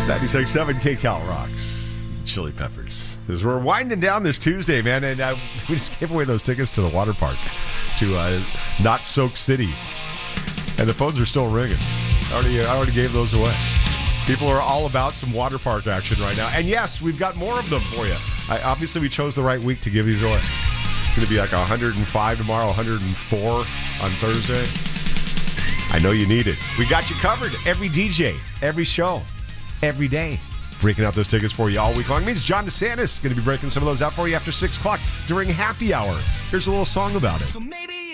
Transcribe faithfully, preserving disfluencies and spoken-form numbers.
ninety-six point seven K Cal rocks. Chili Peppers. As we're winding down this Tuesday, man, and uh, we just gave away those tickets to the water park, to uh, Not Soak City. And the phones are still ringing. I already, I already gave those away. People are all about some water park action right now. And yes, we've got more of them for you. I, obviously, we chose the right week to give these away. It's going to be like one hundred five tomorrow, one hundred four on Thursday. I know you need it. We got you covered. Every D J, every show, every day. Breaking out those tickets for you all week long. It means John DeSantis is going to be breaking some of those out for you after six o'clock during happy hour. Here's a little song about it.